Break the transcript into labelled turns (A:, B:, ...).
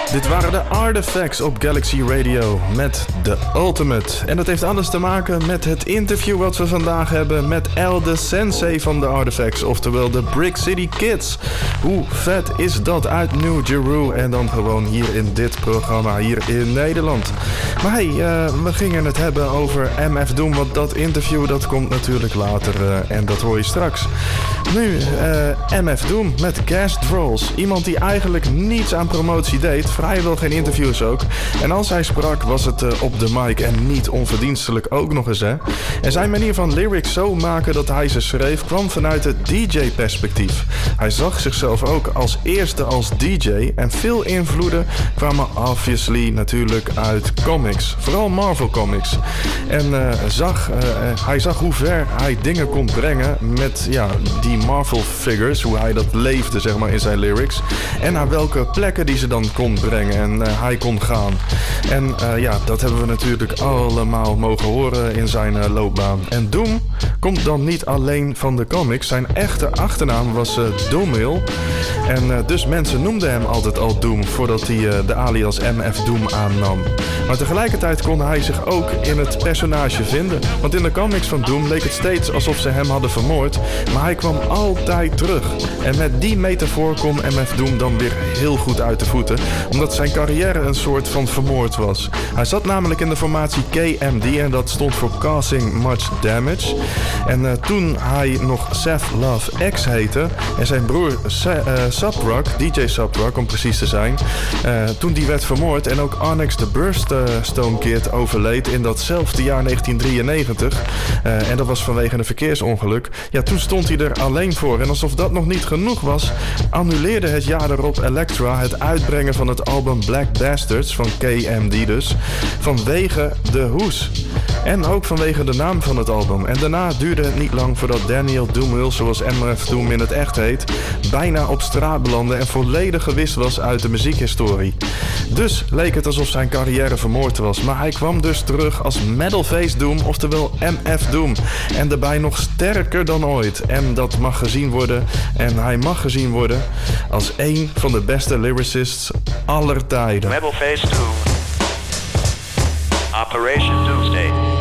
A: Dit waren de Artifacts op Galaxy Radio met The Ultimate. En dat heeft alles te maken met het interview wat we vandaag hebben met El de Sensei van de Artifacts, oftewel de Brick City Kids. Hoe vet is dat uit New Jeru en dan gewoon hier in dit programma hier in Nederland. Maar hey, we gingen het hebben over MF Doom, want dat interview dat komt natuurlijk later en dat hoor je straks. Nu MF Doom met Guest Roles. Iemand die eigenlijk niets aan promotie deed, vrijwel geen interviews ook. En als hij sprak was het op de mic en niet onverdienstelijk ook nog eens, hè. En zijn manier van lyrics zo maken dat hij ze schreef kwam vanuit het DJ-perspectief. Hij zag zichzelf ook als eerste als DJ en veel invloeden kwamen obviously natuurlijk uit comics. Vooral Marvel comics. En hij zag hoe ver hij dingen kon brengen met die Marvel figures, hoe hij dat leefde zeg maar in zijn lyrics. En naar welke plekken die ze dan kon brengen en hij kon gaan. En dat hebben we natuurlijk allemaal mogen horen in zijn loopbaan. En Doom komt dan niet alleen van de comics. Zijn echte achternaam was Doomhill. En dus mensen noemden hem altijd al Doom voordat hij de alias MF Doom aannam. Maar tegelijkertijd kon hij zich ook in het personage vinden. Want in de comics van Doom leek het steeds alsof ze hem hadden vermoord. Maar hij kwam altijd terug. En met die metafoor kon MF Doom dan weer heel goed uit de voeten. Omdat zijn carrière een soort van vermoord was. Hij zat namelijk in de formatie KMD en dat stond voor Causing Much Damage. En toen hij nog Seth Love X heette en zijn broer Subrock, DJ Subrock om precies te zijn, toen die werd vermoord en ook Onyx the Burststone Kid overleed in datzelfde jaar 1993 en dat was vanwege een verkeersongeluk, toen stond hij er alleen voor. En alsof dat nog niet genoeg was, annuleerde het jaar erop Elektra het uitbrengen van het album Black Bastards van KMD dus, vanwege de hoes. En ook vanwege de naam van het album. En daarna duurde het niet lang voordat Daniel Doomhill, zoals MF Doom in het echt heet, bijna op straat belandde en volledig gewist was uit de muziekhistorie. Dus leek het alsof zijn carrière vermoord was. Maar hij kwam dus terug als Metalface Doom, oftewel MF Doom. En daarbij nog sterker dan ooit. En dat mag gezien worden, en hij mag gezien worden, als één van de beste lyricists aller tijden.
B: Metalface Doom. Operation Doomsday.